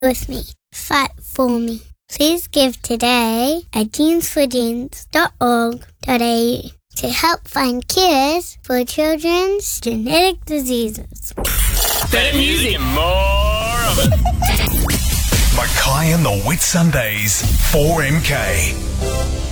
with me. Fight for me. Please give today at genesforgenes.org.au to help find cures for children's genetic diseases. Better music and more of it. Mackay and the Whitsundays, 4MK.